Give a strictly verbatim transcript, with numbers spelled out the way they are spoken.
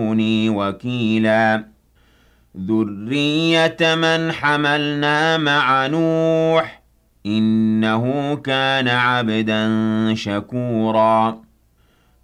كوني وكيلا ذرية من حملنا مع نوح إنه كان عبدا شكورا